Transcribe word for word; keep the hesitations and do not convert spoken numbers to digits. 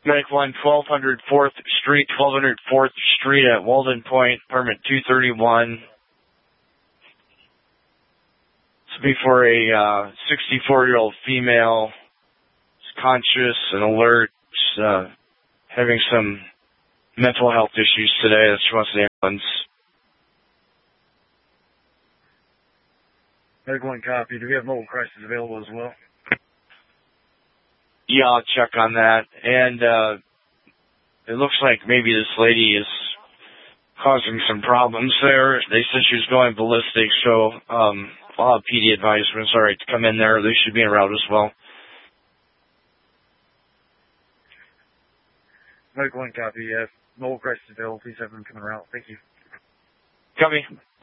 Medic one, twelve hundred fourth Street, twelve hundred fourth Street at Walden Point, apartment two thirty-one. This will be for a uh, sixty-four-year-old female. She's conscious and alert, uh, having some mental health issues today. That she wants an ambulance. Medic one, copy. Do we have mobile crisis available as well? Yeah, I'll check on that. And uh, it looks like maybe this lady is causing some problems there. They said she was going ballistic, so um, I'll have P D advise when it's all right to come in there. They should be en route as well. Medic one, copy. Yes. Mobile crisis available. Please have them come en route. Thank you. Copy.